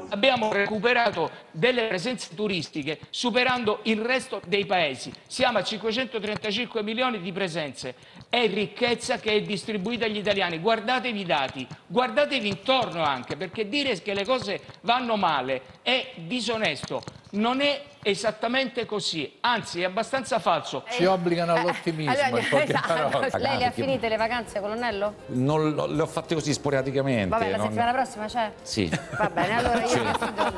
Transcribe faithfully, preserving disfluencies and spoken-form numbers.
abbiamo recuperato delle presenze turistiche superando il resto dei paesi. Siamo a cinquecentotrentacinque milioni di presenze. È ricchezza che è distribuita agli italiani. Guardatevi i dati, guardatevi intorno anche, perché dire che le cose vanno male è disonesto. Non è esattamente così, anzi è abbastanza falso. Ci obbligano all'ottimismo, Allora, in poche esatto. parole. Lei le ha finite le vacanze, colonnello? Non lo- le ho fatte così sporadicamente. Vabbè, la non- settimana prossima c'è? Sì. Va bene, allora io...